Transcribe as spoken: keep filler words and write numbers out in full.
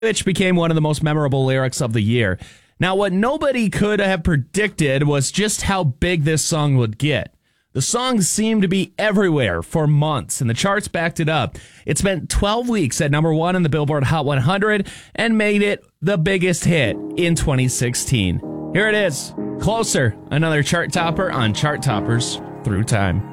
which became one of the most memorable lyrics of the year. Now, what nobody could have predicted was just how big this song would get. The song seemed to be everywhere for months, and the charts backed it up. It spent twelve weeks at number one in the Billboard Hot one hundred and made it the biggest hit in twenty sixteen. Here it is, Closer, another chart topper on Chart Toppers Through Time.